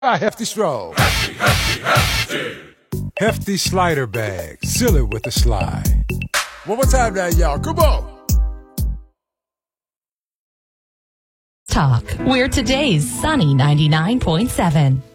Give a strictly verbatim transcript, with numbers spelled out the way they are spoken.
A hefty stroll. Hefty, hefty, hefty. Hefty slider bag. Seal it with a slide. One more time now, y'all. Come on. Talk. We're today's Sunny ninety-nine point seven.